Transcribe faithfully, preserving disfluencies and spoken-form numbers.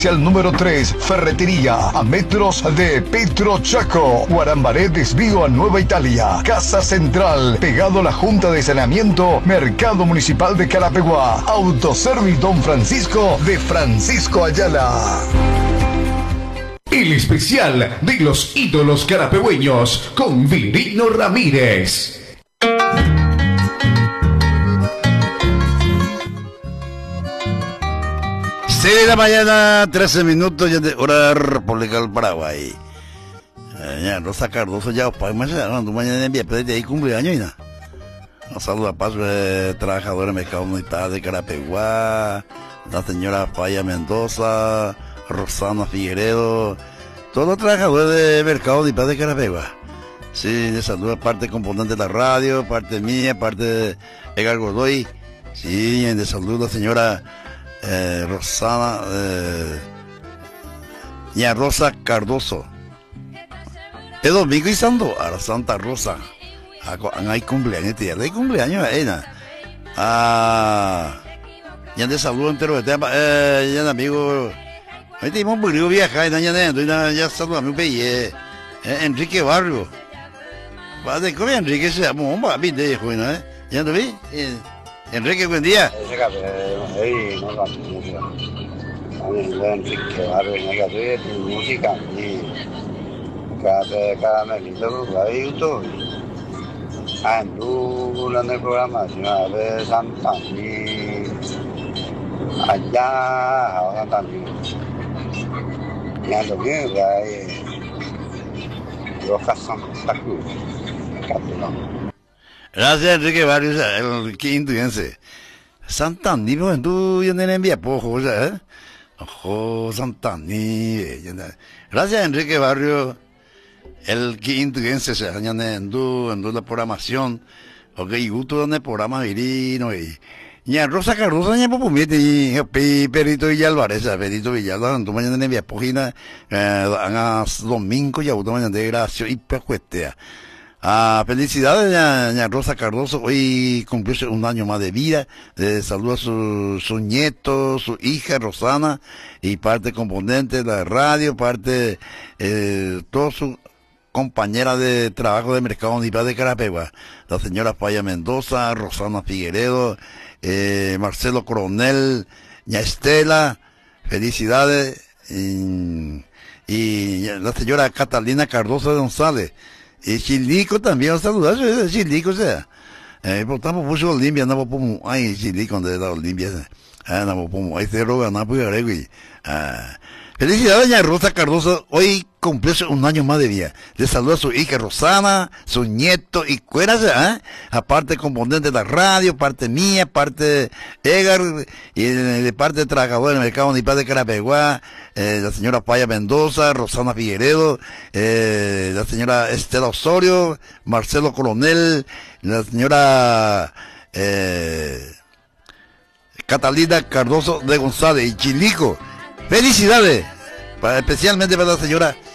El número tres, Ferretería, a metros de Petro Chaco. Guarambaré, desvío a Nueva Italia. Casa Central, pegado a la Junta de Saneamiento, Mercado Municipal de Carapeguá. Autoservice Don Francisco de Francisco Ayala. El especial de los ídolos carapegüeños con Virino Ramírez. seis de la mañana, trece minutos, ya de hora República del Paraguay. Ya, Rosa Cardoso, ya, para mañana, mañana en Viapé, de ahí cumpleaños y nada. Nos saluda paso de trabajadores del mercado municipal de Carapeguá, la señora Faya Mendoza, Rosana Figueredo, todos los trabajadores del mercado municipal de Carapeguá. Sí, les saluda parte componente de la radio, parte mía, parte de Edgar Godoy. Sí, de saludo la señora Eh, Rosana, eh, Ña Rosa Cardoso. Es domingo y santo, a la Santa Rosa. Hay cumpleaños, tía. Hay cumpleaños, ella. Ah, ya de saludo entero de tema, eh, ya de amigo. Ahí tenemos un buen viaje, ya ya ya saludo a mi peye, Enrique Barrio. Va de comer Enrique se llama, bomba, bien de hijo, ¿no? Ya lo vi. Enrique, buen día. Enrique Barrio, música y cada caramelito ahí todo. Ando en el programa, a ver Santa y allá ahora también. Ya lo que hay Rojas Santa Cruz, Catalán. Gracias, Enrique Barrios, el quinto, fíjense. Santani, pues, tú ya no le envías poco, ¿sabes? Ojo, Santani. Gracias, Enrique Barrios, el quinto, fíjense, se dañan en tu, en tu la programación. Ok, gusto donde el programa virino y. Ya, Rosa Cardoso, ya, pues, mete, y Perito Villalvarez, Perito Villalvarez, tú mañana le envías pojina, eh, haga domingo, ya, tú mañana de gracia y percuestea. Ah, felicidades, doña Rosa Cardoso, hoy cumplió un año más de vida, eh, saluda a su, su nieto, su hija Rosana, y parte componente de la radio, parte, eh, toda su compañera de trabajo de Mercado Municipal de Carapeguá, la señora Faya Mendoza, Rosana Figueredo, eh, Marcelo Coronel, ña Estela, felicidades, y, y la señora Catalina Cardoso de González. Y Chilico también, saludar, Chilico, o sea, eh, votamos mucho Olimpia, no podemos, ay, Chilico, donde la Olimpia, ah, no podemos, ahí se roga, no puede agregar, ah. Felicidades, doña Rosa Cardoso, hoy cumplió un año más de vida. Le saluda a su hija Rosana, su nieto, y cuérase, ¿eh? Aparte componente de la radio, parte mía, parte de Edgar, y de, de parte de trabajadores del Mercado Municipal de Carapeguá, eh, la señora Faya Mendoza, Rosana Figueredo, eh, la señora Estela Osorio, Marcelo Coronel, la señora eh, Catalina Cardoso de González y Chilico. Felicidades, para, especialmente para la señora